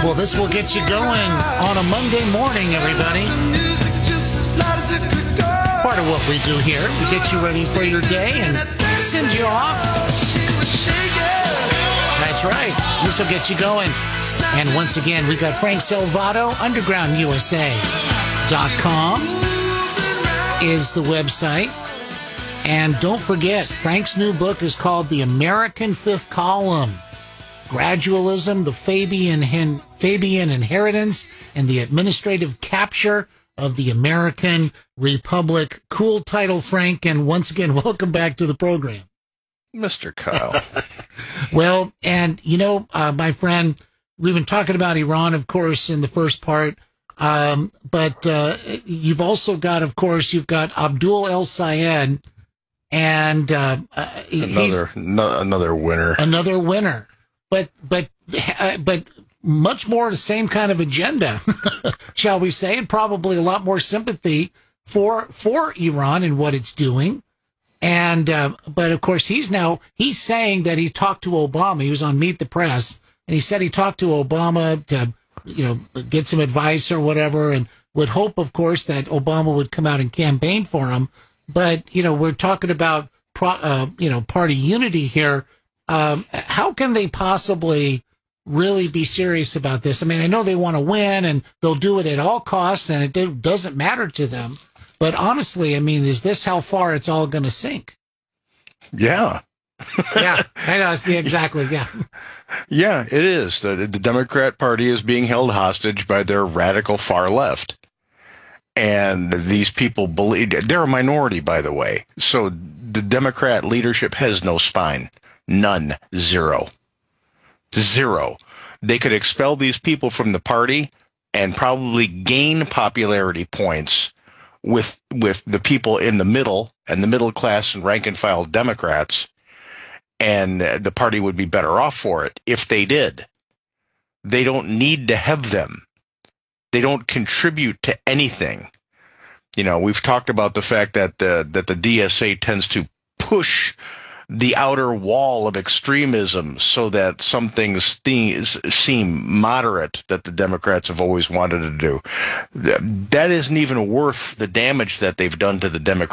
Well, this will get you going on a Monday morning, everybody. Part of what we do here, we get you ready for your day and send you off. That's right. This will get you going. And once again, we've got Frank Salvato, undergroundusa.com is the website. And don't forget, Frank's new book is called The American Fifth Column: Gradualism, the Fabian Inheritance, and the Administrative Capture of the American Republic. Cool title, Frank, and once again, welcome back to the program. Mr. Kyle. Well, and my friend, we've been talking about Iran, of course, in the first part, but you've also got, of course, Abdul El-Sayed, and another winner. Another winner. But much more the same kind of agenda, shall we say, and probably a lot more sympathy for Iran and what it's doing. And but of course he's saying that he talked to Obama. He was on Meet the Press, and he said he talked to Obama to get some advice or whatever, and would hope, of course, that Obama would come out and campaign for him. But we're talking about party unity here. How can they possibly really be serious about this? I mean, I know they want to win and they'll do it at all costs, and it doesn't matter to them. But honestly, I mean, is this how far it's all going to sink? Yeah. Yeah, I know. Exactly. Yeah. Yeah, it is. The Democrat Party is being held hostage by their radical far left. And these people believe they're a minority, by the way. So the Democrat leadership has no spine. None. Zero. They could expel these people from the party and probably gain popularity points with the people in the middle and the middle class and rank and file Democrats, and the party would be better off for it if they did. They don't need to have them. They don't contribute to anything. We've talked about the fact that the DSA tends to push the outer wall of extremism so that some things seem moderate that the Democrats have always wanted to do. That isn't even worth the damage that they've done to the Democrats.